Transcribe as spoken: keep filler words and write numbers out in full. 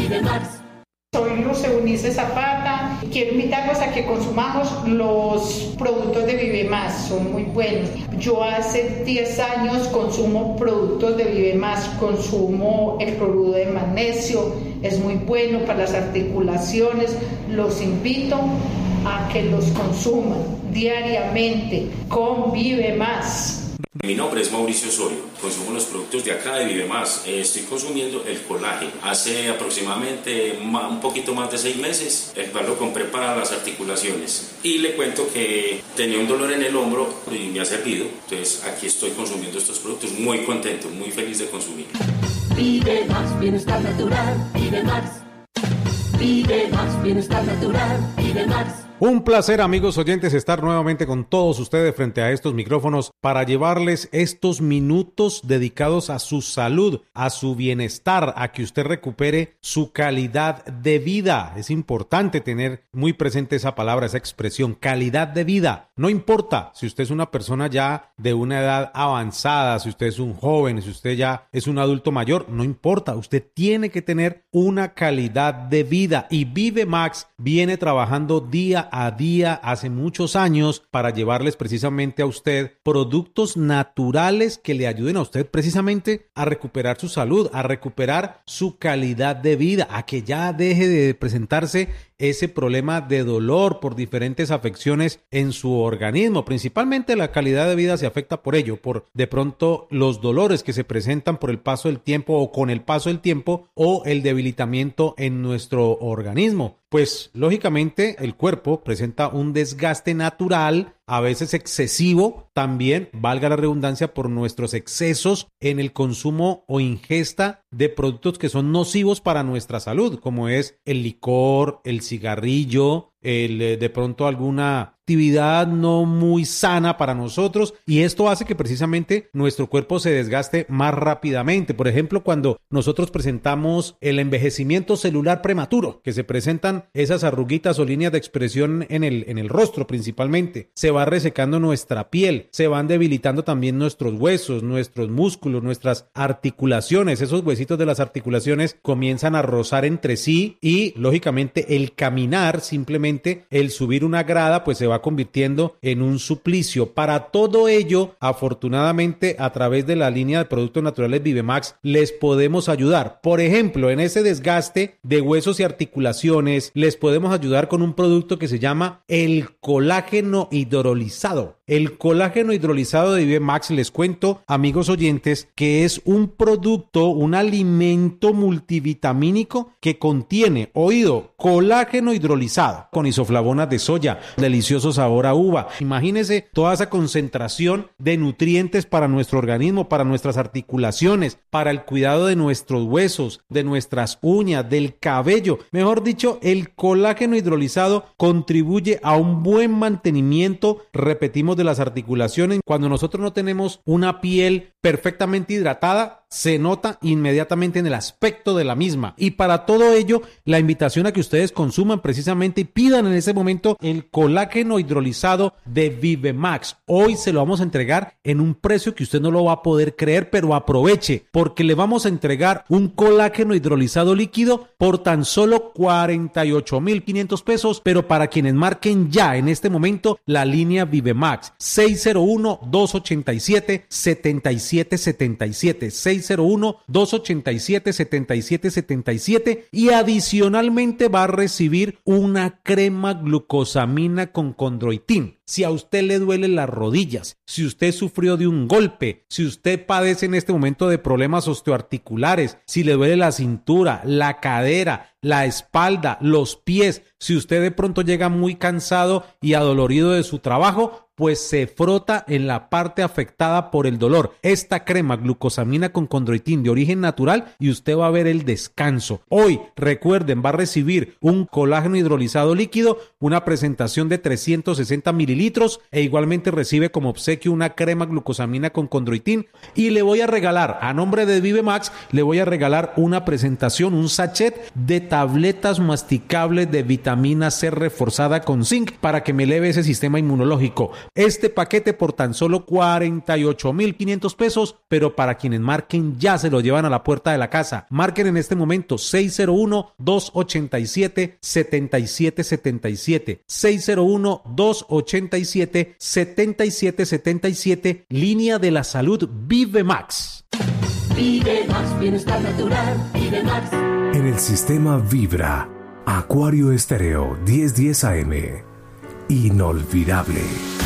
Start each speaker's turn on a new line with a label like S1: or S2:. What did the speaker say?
S1: Vivemax.
S2: Soy Luz Eunice Zapata. Quiero invitarlos a que consumamos los productos de Vivemax, son muy buenos. Yo hace diez años consumo productos de Vivemax, consumo el cloruro de magnesio, es muy bueno para las articulaciones. Los invito a que los consuman diariamente con Vivemax.
S3: Mi nombre es Mauricio Osorio, consumo los productos de acá de Vivemax. Estoy consumiendo el colágeno hace aproximadamente un poquito más de seis meses, el cual lo compré para las articulaciones. Y le cuento que tenía un dolor en el hombro y me ha servido. Entonces aquí estoy consumiendo estos productos, muy contento, muy feliz de consumir.
S1: Vivemax, bienestar natural, Vivemax. Vivemax, bienestar natural, Vivemax.
S4: Un placer, amigos oyentes, estar nuevamente con todos ustedes frente a estos micrófonos para llevarles estos minutos dedicados a su salud, a su bienestar, a que usted recupere su calidad de vida. Es importante tener muy presente esa palabra, esa expresión, calidad de vida. No importa si usted es una persona ya de una edad avanzada, si usted es un joven, si usted ya es un adulto mayor, no importa. Usted tiene que tener una calidad de vida y Vivemax viene trabajando día a día hace muchos años para llevarles precisamente a usted productos naturales que le ayuden a usted precisamente a recuperar su salud, a recuperar su calidad de vida, a que ya deje de presentarse ese problema de dolor por diferentes afecciones en su organismo. Principalmente la calidad de vida se afecta por ello, por de pronto los dolores que se presentan por el paso del tiempo o con el paso del tiempo o el debilitamiento en nuestro organismo. Pues lógicamente el cuerpo presenta un desgaste natural, a veces excesivo, también, valga la redundancia, por nuestros excesos en el consumo o ingesta de productos que son nocivos para nuestra salud, como es el licor, el cigarrillo, el, de pronto alguna actividad no muy sana para nosotros, y esto hace que precisamente nuestro cuerpo se desgaste más rápidamente. Por ejemplo, cuando nosotros presentamos el envejecimiento celular prematuro, que se presentan esas arruguitas o líneas de expresión en el, en el rostro principalmente, se va resecando nuestra piel, se van debilitando también nuestros huesos, nuestros músculos, nuestras articulaciones. Esos huesitos de las articulaciones comienzan a rozar entre sí y lógicamente el caminar, simplemente el subir una grada, pues se va convirtiendo en un suplicio. Para todo ello, afortunadamente, a través de la línea de productos naturales Vivemax, les podemos ayudar. Por ejemplo, en ese desgaste de huesos y articulaciones, les podemos ayudar con un producto que se llama el colágeno hidrolizado. El colágeno hidrolizado de Vivemax, les cuento, amigos oyentes, que es un producto, un alimento multivitamínico que contiene, oído, colágeno hidrolizado con isoflavonas de soya, delicioso sabor a uva. Imagínense toda esa concentración de nutrientes para nuestro organismo, para nuestras articulaciones, para el cuidado de nuestros huesos, de nuestras uñas, del cabello. Mejor dicho, el colágeno hidrolizado contribuye a un buen mantenimiento, repetimos, de las articulaciones. Cuando nosotros no tenemos una piel perfectamente hidratada, se nota inmediatamente en el aspecto de la misma. Y para todo ello, la invitación a que ustedes consuman precisamente y pidan en ese momento el colágeno hidrolizado de Vivemax. Hoy se lo vamos a entregar en un precio que usted no lo va a poder creer, pero aproveche, porque le vamos a entregar un colágeno hidrolizado líquido por tan solo cuarenta y ocho mil quinientos pesos, pero para quienes marquen ya en este momento la línea Vivemax seis cero uno, dos ocho siete, siete siete siete siete, seis cero uno, dos ocho siete, siete siete siete siete, y adicionalmente va a recibir una crema glucosamina con condroitin. Si a usted le duelen las rodillas, si usted sufrió de un golpe, si usted padece en este momento de problemas osteoarticulares, si le duele la cintura, la cadera, la espalda, los pies, si usted de pronto llega muy cansado y adolorido de su trabajo, pues se frota en la parte afectada por el dolor esta crema glucosamina con condroitin de origen natural y usted va a ver el descanso. Hoy, recuerden, va a recibir un colágeno hidrolizado líquido, una presentación de trescientos sesenta mililitros, e igualmente recibe como obsequio una crema glucosamina con condroitin, y le voy a regalar, a nombre de Vivemax, le voy a regalar una presentación, un sachet de tabletas masticables de vitamina C reforzada con zinc para que me eleve ese sistema inmunológico. Este paquete por tan solo cuarenta y ocho mil quinientos pesos, pero para quienes marquen ya se lo llevan a la puerta de la casa. Marquen en este momento seis cero uno, dos ocho siete, siete siete siete siete, seis cero uno, dos ocho siete, siete siete siete siete, línea de la salud Vive Max.
S1: Vive Max, bienestar natural, Vive Max.
S5: En el sistema Vibra, Acuario Estéreo diez diez A M. Inolvidable.